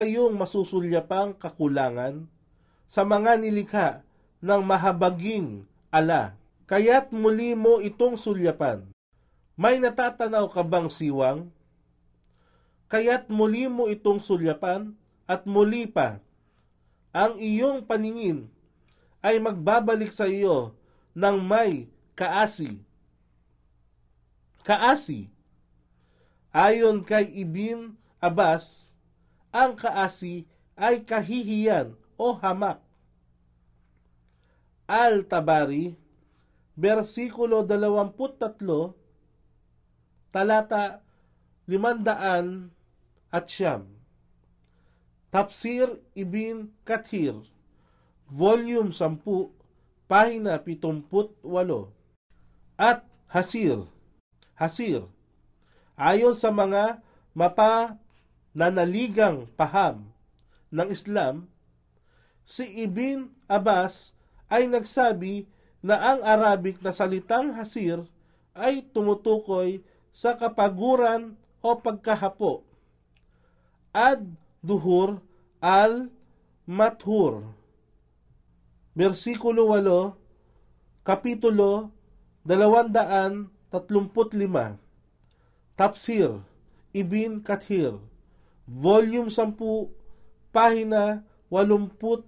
Iyong masusulyapang kakulangan sa mga nilikha ng mahabaging ala, kaya't muli mo itong sulyapan. May natatanaw ka bang siwang? Kaya't muli mo itong sulyapan at muli pa. Ang iyong paningin ay magbabalik sa iyo ng may kaasi. Kaasi. Ayon kay Ibn Abbas, ang kaasi ay kahihiyan o hamak. Al-Tabari, versikulo 23, talata 500 at siyam. Tafsir Ibn Kathir, volume 10, pahina 78. At Hasir, ayon sa mga mapananaligang paham ng Islam, si Ibn Abbas ay nagsabi na ang Arabic na salitang hasir ay tumutukoy sa kapaguran o pagkahapo. Ad-duhur al-mathur, versikulo 8, kapitulo 235. Tafsir Ibn Kathir, volume 10, pahina 82.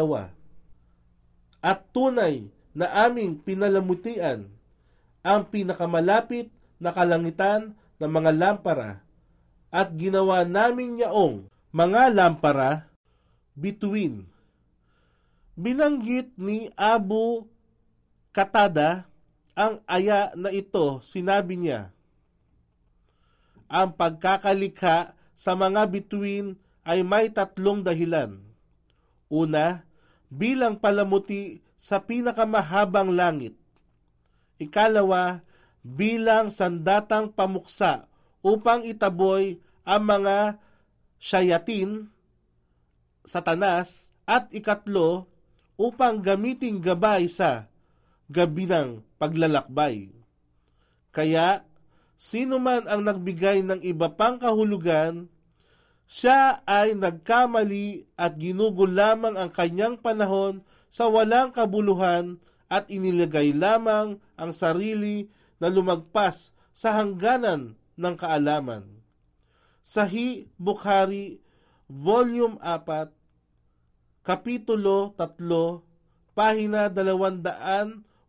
At tunay na aming pinalamutian ang pinakamalapit na kalangitan ng mga lampara at ginawa namin yaong mga lampara bituin. Binanggit ni Abu Qatada ang aya na ito. Sinabi niya, ang pagkakalikha sa mga bituin ay may 3 dahilan. Una, bilang palamuti sa pinakamahabang langit. Ikalawa, bilang sandatang pamuksa upang itaboy ang mga shayatin, satanas, at ikatlo, upang gamiting gabay sa gabi ng paglalakbay. Kaya, sino man ang nagbigay ng iba pang kahulugan, siya ay nagkamali at ginugol lamang ang kanyang panahon sa walang kabuluhan at inilagay lamang ang sarili na lumagpas sa hangganan ng kaalaman. Sahih Bukhari, volume 4, kapitulo 3, pahina 282.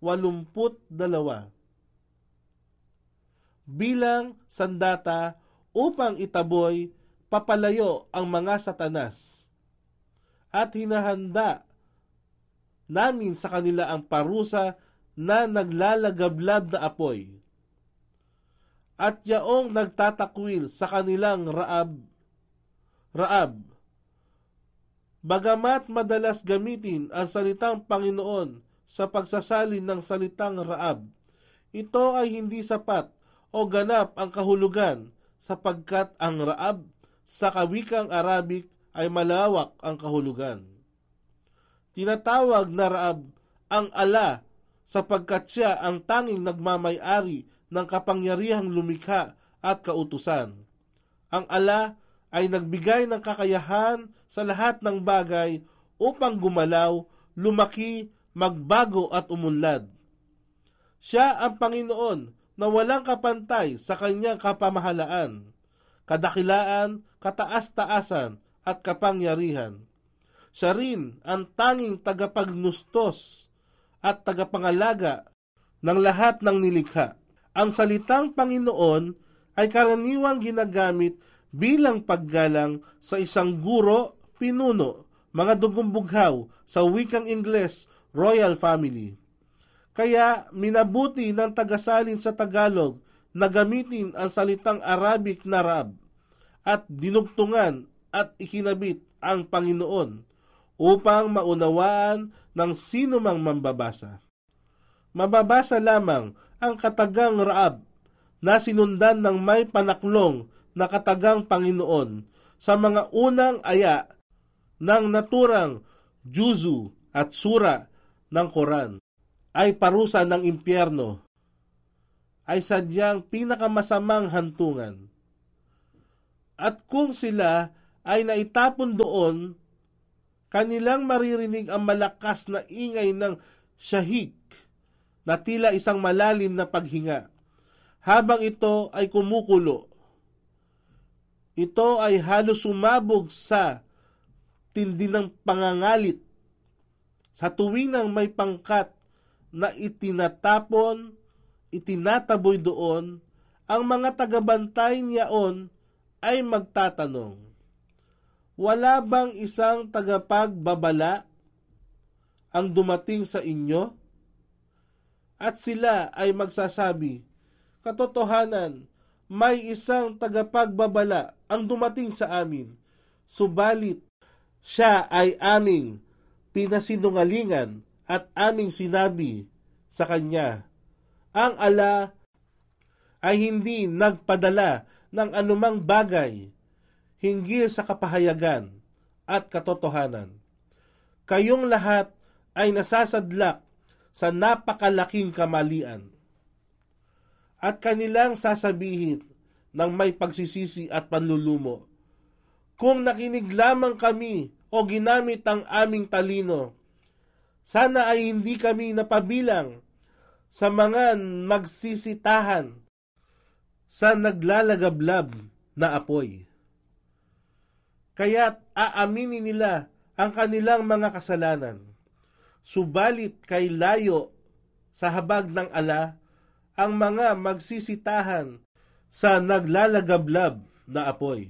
Bilang sandata upang itaboy papalayo ang mga satanas at hinahanda namin sa kanila ang parusa na naglalagablab na apoy at yaong nagtatakwil sa kanilang Raab. Bagamat madalas gamitin ang salitang Panginoon sa pagsasalin ng salitang Raab, ito ay hindi sapat o ganap ang kahulugan sapagkat ang Raab sa kawikang Arabic ay malawak ang kahulugan. Tinatawag na Raab ang ala sapagkat siya ang tanging nagmamay-ari ng kapangyarihang lumikha at kautusan. Ang ala ay nagbigay ng kakayahan sa lahat ng bagay upang gumalaw, lumaki, magbago at umunlad. Siya ang Panginoon na walang kapantay sa kanyang kapamahalaan, kadakilaan, kataas-taasan at kapangyarihan. Siya rin ang tanging tagapagnustos at tagapangalaga ng lahat ng nilikha. Ang salitang Panginoon ay karaniwang ginagamit bilang paggalang sa isang guro, pinuno, mga dugumbughaw sa wikang Ingles, royal family. Kaya minabuti ng tagasalin sa Tagalog na gamitin ang salitang Arabic na Rab at dinugtungan at ikinabit ang Panginoon upang maunawaan ng sino mang mambabasa. Mababasa lamang ang katagang Raab na sinundan ng may panaklong na katagang Panginoon sa mga unang aya ng naturang juzu at sura ng Quran ay parusa ng impyerno, ay sadyang pinakamasamang hantungan. At kung sila ay naitapon doon, kanilang maririnig ang malakas na ingay ng syahik na tila isang malalim na paghinga. Habang ito ay kumukulo, ito ay halos sumabog sa tindi ng pangangalit sa tuwing nang may pangkat na itinataboy doon. Ang mga tagabantay niyaon ay magtatanong, wala bang isang tagapagbabala ang dumating sa inyo? At sila ay magsasabi, katotohanan, may isang tagapagbabala ang dumating sa amin, subalit siya ay aming pinasinungalingan at aming sinabi sa kanya, ang ala ay hindi nagpadala ng anumang bagay hinggil sa kapahayagan at katotohanan. Kayong lahat ay nasasadlak sa napakalaking kamalian. At kanilang sasabihin ng may pagsisisi at panlulumo, kung nakinig lamang kami o ginamit ang aming talino, sana ay hindi kami napabilang sa mga magsisitahan sa naglalagablab na apoy. Kaya't aaminin nila ang kanilang mga kasalanan. Subalit kay layo sa habag ng ala ang mga magsisitahan sa naglalagablab na apoy.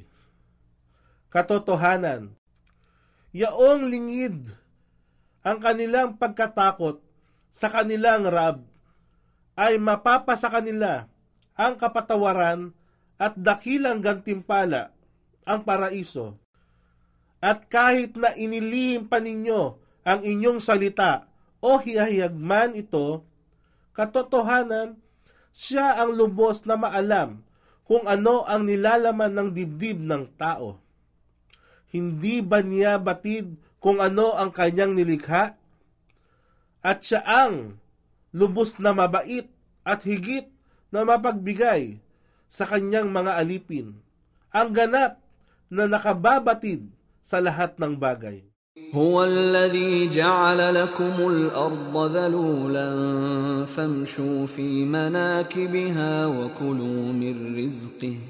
Katotohanan, yaong lingid ang kanilang pagkatakot sa kanilang Rab, ay mapapasa kanila ang kapatawaran at dakilang gantimpala, ang paraiso. At kahit na inilihim pa ninyo ang inyong salita o hiyahiyagman ito, katotohanan, siya ang lubos na maalam kung ano ang nilalaman ng dibdib ng tao. Hindi ba niya batid kung ano ang kanyang nilikha? At siya ang lubos na mabait at higit na mapagbigay sa kanyang mga alipin, ang ganap na nakababatid sa lahat ng bagay. هو الذي جعل لكم الأرض ذلولا فامشوا في مناكبها وكلوا من رزقه